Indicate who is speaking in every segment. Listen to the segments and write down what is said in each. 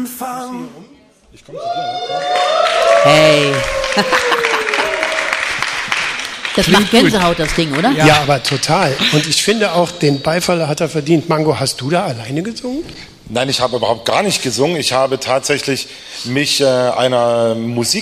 Speaker 1: Anfang.
Speaker 2: Ich komme zu dir.
Speaker 3: Hey. Das macht Gänsehaut, das Ding, oder?
Speaker 1: Ja, aber total. Und ich finde auch, den Beifall hat er verdient. Mango, hast du da alleine gesungen?
Speaker 2: Nein, ich habe überhaupt gar nicht gesungen. Ich habe tatsächlich mich einer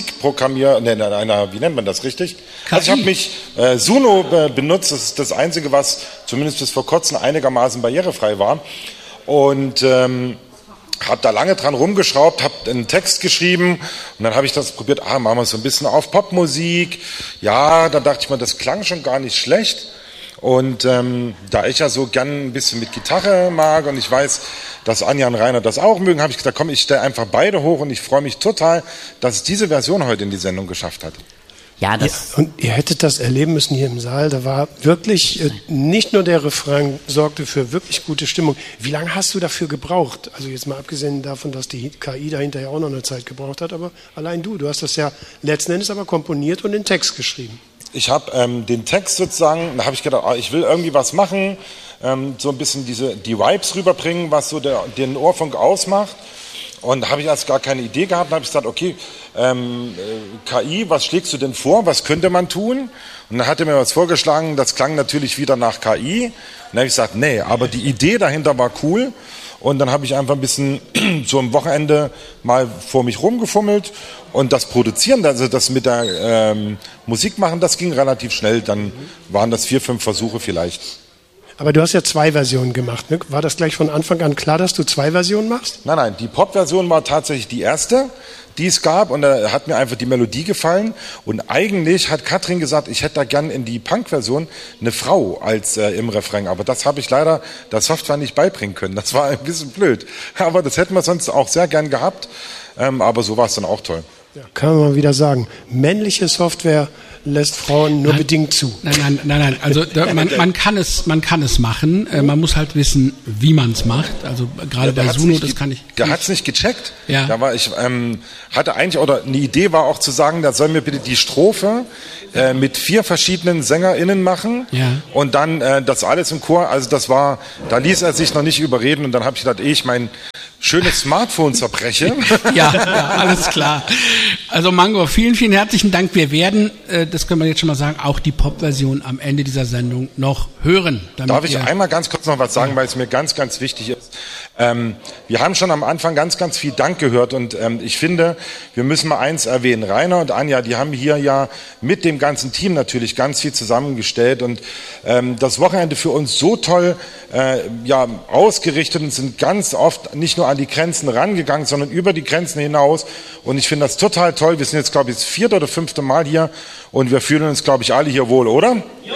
Speaker 2: wie nennt man das richtig?
Speaker 4: KI.
Speaker 2: Also ich habe mich Suno benutzt. Das ist das Einzige, was zumindest bis vor kurzem einigermaßen barrierefrei war. Und habe da lange dran rumgeschraubt, habe einen Text geschrieben und dann habe ich das probiert, machen wir so ein bisschen auf Popmusik. Ja, da dachte ich mir, das klang schon gar nicht schlecht. Und da ich ja so gern ein bisschen mit Gitarre mag und ich weiß, dass Anja und Rainer das auch mögen, habe ich gesagt, komm, ich stelle einfach beide hoch und ich freue mich total, dass es diese Version heute in die Sendung geschafft hat.
Speaker 3: Ja,
Speaker 1: Und ihr hättet das erleben müssen hier im Saal. Da war wirklich, nicht nur der Refrain sorgte für wirklich gute Stimmung. Wie lange hast du dafür gebraucht? Also jetzt mal abgesehen davon, dass die KI dahinter ja auch noch eine Zeit gebraucht hat, aber allein du hast das ja letzten Endes aber komponiert und den Text geschrieben.
Speaker 2: Ich habe den Text sozusagen, da habe ich gedacht, ich will irgendwie was machen, so ein bisschen die Vibes rüberbringen, was so den Ohrfunk ausmacht. Und da habe ich erst gar keine Idee gehabt, da habe ich gesagt, okay, KI, was schlägst du denn vor, was könnte man tun? Und dann hat er mir was vorgeschlagen, das klang natürlich wieder nach KI. Und dann habe ich gesagt, nee, aber die Idee dahinter war cool. Und dann habe ich einfach ein bisschen so am Wochenende mal vor mich rumgefummelt und das Produzieren, also das mit der Musik machen, das ging relativ schnell. Dann waren das 4, 5 Versuche vielleicht.
Speaker 1: Aber du hast ja 2 Versionen gemacht, ne? War das gleich von Anfang an klar, dass du 2 Versionen machst?
Speaker 2: Nein, die Pop-Version war tatsächlich die erste, die es gab und da hat mir einfach die Melodie gefallen und eigentlich hat Katrin gesagt, ich hätte da gern in die Punk-Version eine Frau als im Refrain, aber das habe ich leider der Software nicht beibringen können, das war ein bisschen blöd, aber das hätten wir sonst auch sehr gern gehabt, aber so war es dann auch toll.
Speaker 1: Ja, kann man mal wieder sagen, männliche Software lässt Frauen nur bedingt zu.
Speaker 4: Nein. Also man kann es machen. Man muss halt wissen, wie man es macht. Also gerade bei Suno, das kann ich.
Speaker 2: Der hat es nicht gecheckt.
Speaker 4: Ja.
Speaker 2: Da war ich hatte eigentlich oder eine Idee war auch zu sagen, da soll mir bitte die Strophe mit 4 verschiedenen SängerInnen machen und dann das alles im Chor. Also da ließ er sich noch nicht überreden und dann habe ich gedacht, ich mein schönes Smartphone zerbreche.
Speaker 4: Ja, alles klar. Also Mango, vielen, vielen herzlichen Dank. Wir werden, das können wir jetzt schon mal sagen, auch die Pop-Version am Ende dieser Sendung noch hören.
Speaker 2: Darf ich einmal ganz kurz noch was sagen, weil es mir ganz, ganz wichtig ist. Wir haben schon am Anfang ganz, ganz viel Dank gehört und ich finde, wir müssen mal eins erwähnen. Rainer und Anja, die haben hier ja mit dem ganzen Team natürlich ganz viel zusammengestellt und das Wochenende für uns so toll ausgerichtet und sind ganz oft nicht nur an die Grenzen rangegangen, sondern über die Grenzen hinaus und ich finde das total toll. Wir sind jetzt, glaube ich, das 4. oder 5. Mal hier und wir fühlen uns, glaube ich, alle hier wohl, oder? Ja.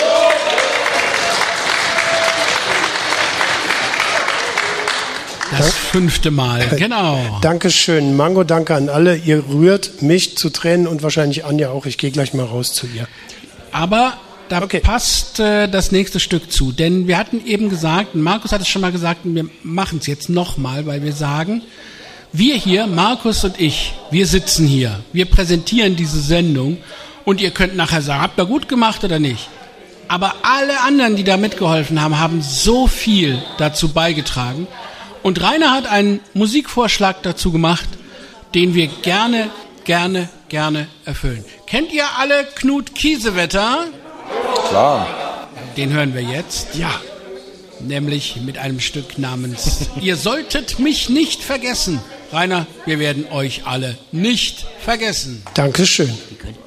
Speaker 4: Das 5. Mal, genau.
Speaker 1: Dankeschön, Mango, danke an alle. Ihr rührt mich zu Tränen und wahrscheinlich Anja auch. Ich gehe gleich mal raus zu ihr.
Speaker 4: Aber da passt das nächste Stück zu. Denn wir hatten eben gesagt, Markus hat es schon mal gesagt, und wir machen es jetzt nochmal, weil wir sagen, wir hier, Markus und ich, wir sitzen hier, wir präsentieren diese Sendung und ihr könnt nachher sagen, habt ihr gut gemacht oder nicht? Aber alle anderen, die da mitgeholfen haben, haben so viel dazu beigetragen. Und Rainer hat einen Musikvorschlag dazu gemacht, den wir gerne erfüllen. Kennt ihr alle Knut Kiesewetter?
Speaker 2: Klar.
Speaker 4: Den hören wir jetzt.
Speaker 1: Ja.
Speaker 4: Nämlich mit einem Stück namens Ihr solltet mich nicht vergessen. Rainer, wir werden euch alle nicht vergessen.
Speaker 1: Dankeschön.